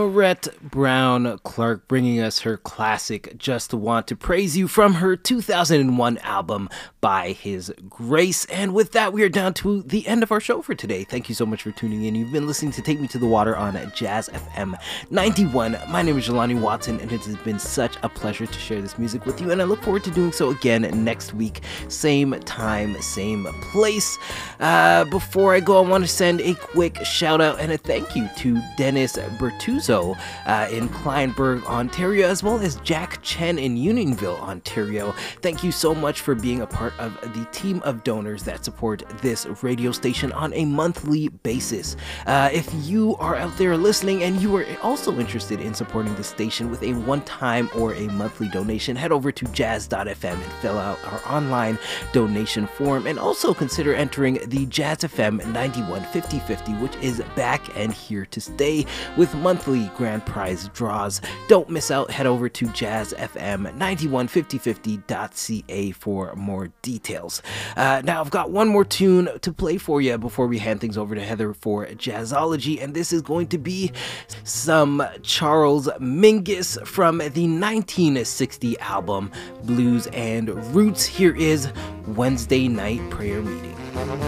Norette Brown Clark bringing us her classic Just Want to Praise You from her 2001 album By His Grace. And with that, we are down to the end of our show for today. Thank you so much for tuning in. You've been listening to Take Me to the Water on Jazz FM 91. My name is Jelani Watson, and it has been such a pleasure to share this music with you, and I look forward to doing so again next week. Same time, same place. Before I go, I want to send a quick shout out and a thank you to Dennis Bertuzzo in Kleinburg, Ontario, as well as Jack Chen in Unionville, Ontario. Thank you so much for being a part of the team of donors that support this radio station on a monthly basis. If you are out there listening and you are also interested in supporting the station with a one-time or a monthly donation, head over to jazz.fm and fill out our online donation form, and also consider entering the Jazz FM 91 50/50, which is back and here to stay with monthly grand prize draws. Don't miss out. Head over to jazzfm915050.ca for more details. Now I've got one more tune to play for you before we hand things over to Heather for Jazzology, and this is going to be some Charles Mingus from the 1960 album Blues and Roots. Here is Wednesday Night Prayer Meeting.